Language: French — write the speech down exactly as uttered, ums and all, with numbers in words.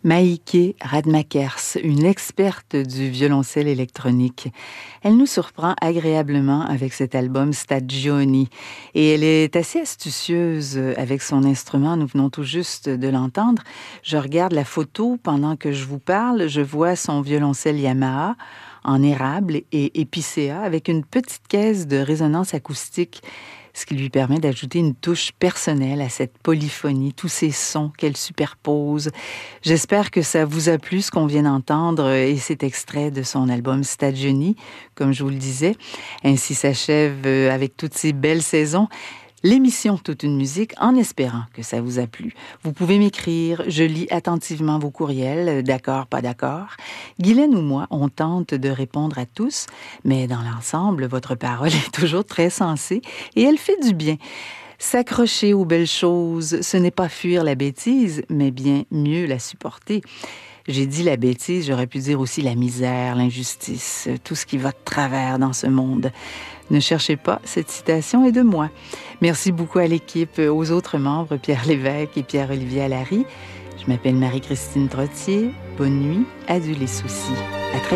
Maïké Radmakers, une experte du violoncelle électronique. Elle nous surprend agréablement avec cet album Stagioni et elle est assez astucieuse avec son instrument. Nous venons tout juste de l'entendre. Je regarde la photo pendant que je vous parle. Je vois son violoncelle Yamaha en érable et épicéa avec une petite caisse de résonance acoustique, ce qui lui permet d'ajouter une touche personnelle à cette polyphonie, tous ces sons qu'elle superpose. J'espère que ça vous a plu, ce qu'on vient d'entendre, et cet extrait de son album Stagioni, comme je vous le disais. Ainsi s'achève, avec toutes ces belles saisons, l'émission Toute une musique, en espérant que ça vous a plu. Vous pouvez m'écrire, je lis attentivement vos courriels, d'accord, pas d'accord. Guylaine ou moi, on tente de répondre à tous, mais dans l'ensemble, votre parole est toujours très sensée et elle fait du bien. S'accrocher aux belles choses, ce n'est pas fuir la bêtise, mais bien mieux la supporter. J'ai dit la bêtise, j'aurais pu dire aussi la misère, l'injustice, tout ce qui va de travers dans ce monde. Ne cherchez pas, cette citation est de moi. Merci beaucoup à l'équipe, aux autres membres, Pierre Lévesque et Pierre-Olivier Allary. Je m'appelle Marie-Christine Trottier. Bonne nuit, adieu les soucis.